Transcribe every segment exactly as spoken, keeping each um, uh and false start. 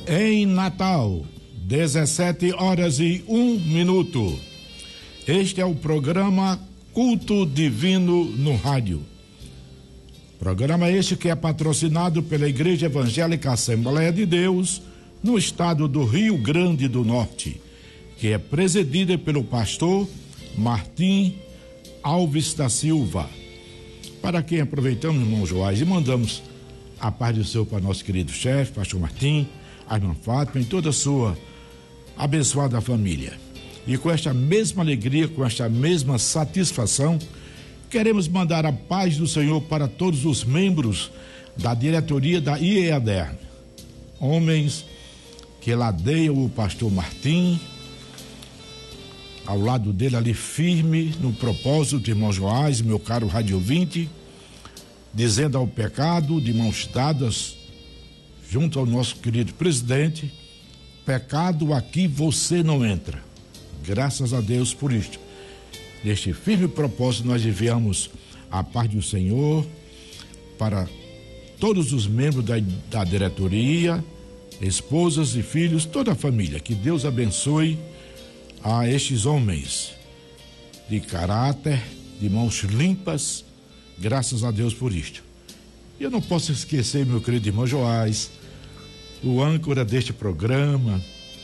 Em Natal, dezessete horas e um minuto. Este é o programa Culto Divino no Rádio. Programa este que é patrocinado pela Igreja Evangélica Assembleia de Deus, no estado do Rio Grande do Norte, que é presidida pelo pastor Martim Alves da Silva. Para quem aproveitamos, irmão Joás, e mandamos a paz do Senhor para nosso querido chefe, pastor Martim, a irmã Fátima e toda a sua abençoada família. E com esta mesma alegria, com esta mesma satisfação, queremos mandar a paz do Senhor para todos os membros da diretoria da I E A D E R, homens que ladeiam o pastor Martim, ao lado dele ali firme no propósito de irmão Joás, meu caro rádio ouvinte, dizendo ao pecado, de mãos dadas, junto ao nosso querido presidente: pecado, aqui você não entra. Graças a Deus por isto. Neste firme propósito, nós enviamos a paz do Senhor para todos os membros da, da diretoria, esposas e filhos, toda a família. Que Deus abençoe a estes homens de caráter, de mãos limpas. Graças a Deus por isto. E eu não posso esquecer, meu querido irmão Joás, o âncora deste programa,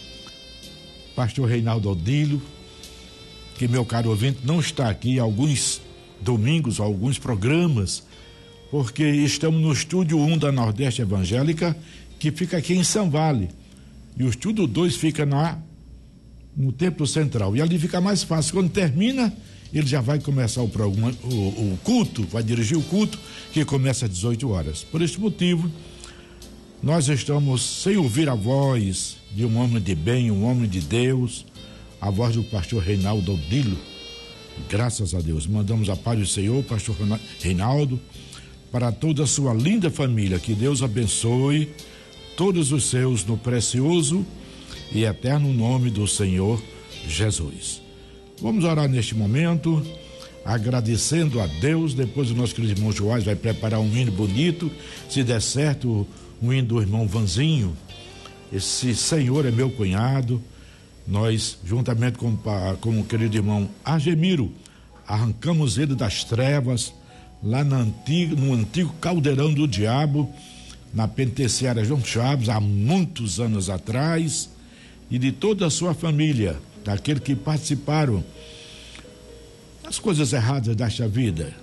pastor Reinaldo Odilo, que, meu caro ouvinte, não está aqui há alguns domingos, alguns programas, porque estamos no estúdio um da Nordeste Evangélica, que fica aqui em São Vale, e o estúdio dois fica na, no Templo Central, e ali fica mais fácil. Quando termina, ele já vai começar o programa, o, o culto, vai dirigir o culto, que começa às dezoito horas. Por este motivo, nós estamos sem ouvir a voz de um homem de bem, um homem de Deus, a voz do pastor Reinaldo Odilo. Graças a Deus, mandamos a paz do Senhor, pastor Reinaldo, para toda a sua linda família. Que Deus abençoe todos os seus no precioso e eterno nome do Senhor Jesus. Vamos orar neste momento, agradecendo a Deus. Depois o nosso querido irmão Joás vai preparar um hino bonito, se der certo, um hino do irmão Vanzinho. Esse senhor é meu cunhado. Nós, juntamente com, com o querido irmão Argemiro, arrancamos ele das trevas, lá na antiga, no antigo caldeirão do diabo, na penitenciária João Chaves, há muitos anos atrás, e de toda a sua família, daqueles que participaram das coisas erradas desta vida.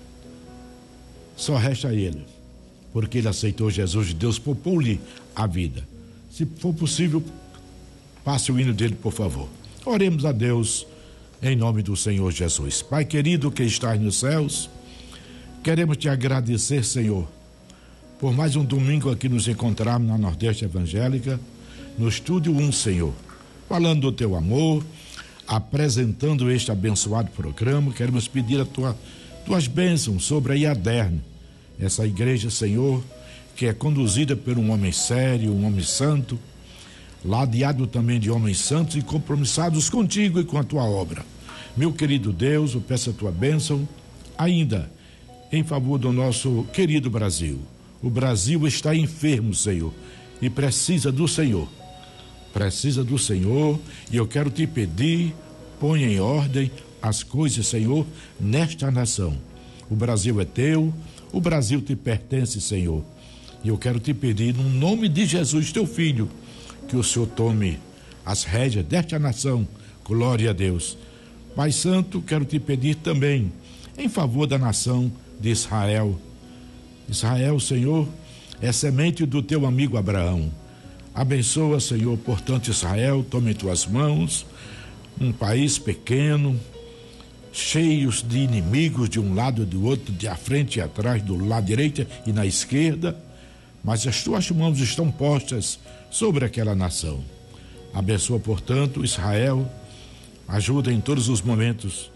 Só resta ele, porque ele aceitou Jesus, Deus poupou-lhe a vida. Se for possível, passe o hino dele, por favor. Oremos a Deus em nome do Senhor Jesus. Pai querido que estás nos céus, queremos te agradecer, Senhor, por mais um domingo aqui nos encontrarmos na Nordeste Evangélica, no Estúdio um, Senhor, falando do teu amor, apresentando este abençoado programa. Queremos pedir a tua, tuas bênçãos sobre a I A D E R, essa igreja, Senhor, que é conduzida por um homem sério, um homem santo, ladeado também de homens santos e compromissados contigo e com a tua obra. Meu querido Deus, eu peço a tua bênção ainda em favor do nosso querido Brasil. O Brasil está enfermo, Senhor, e precisa do Senhor. Precisa do Senhor, e eu quero te pedir, põe em ordem as coisas, Senhor, nesta nação. O Brasil é teu, o Brasil te pertence, Senhor. E eu quero te pedir, no nome de Jesus, teu filho, que o Senhor tome as rédeas desta nação. Glória a Deus. Pai Santo, quero te pedir também em favor da nação de Israel. Israel, Senhor, é semente do teu amigo Abraão. Abençoa, Senhor, portanto, Israel, tome em tuas mãos, um país pequeno, cheios de inimigos de um lado e do outro, de à frente e atrás, do lado direito e na esquerda, mas as tuas mãos estão postas sobre aquela nação. Abençoa, portanto, Israel, ajuda em todos os momentos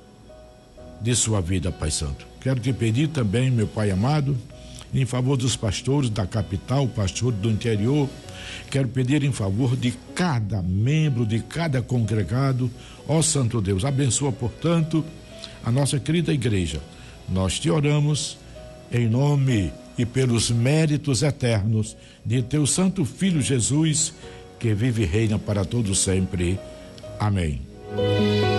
de sua vida, Pai Santo. Quero te pedir também, meu Pai amado, em favor dos pastores da capital, pastor do interior, quero pedir em favor de cada membro, de cada congregado. Ó Santo Deus, abençoa, portanto, a nossa querida igreja. Nós te oramos em nome e pelos méritos eternos de teu santo Filho Jesus, que vive e reina para todo sempre. Amém.